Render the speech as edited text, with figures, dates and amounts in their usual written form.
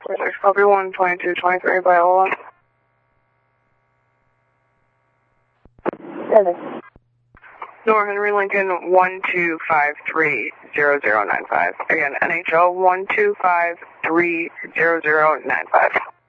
46, copy 12223 Viola. 7. North Henry Lincoln 12530095. Again, NHL 12530095.